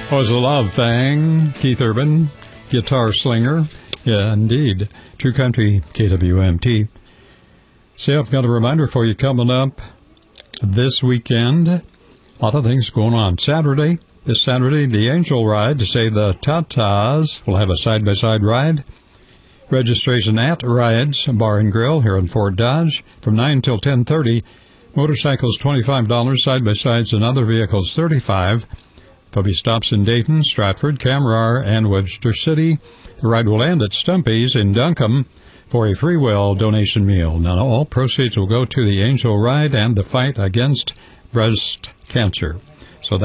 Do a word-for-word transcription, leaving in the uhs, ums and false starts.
Oh, it's a love thing. Keith Urban, guitar slinger. Yeah, indeed. True Country, K W M T. See, I've got a reminder for you coming up this weekend. A lot of things going on. Saturday, this Saturday, the Angel Ride to say the Tatas will have a side-by-side ride. Registration at Rides Bar and Grill here in Fort Dodge from nine till ten thirty. Motorcycles twenty-five dollars, side-by-sides and other vehicles thirty-five dollars. There'll be stops in Dayton, Stratford, Kamrar, and Webster City. The ride will end at Stumpy's in Duncombe for a free will donation meal. Now, all proceeds will go to the Angel Ride and the fight against breast cancer.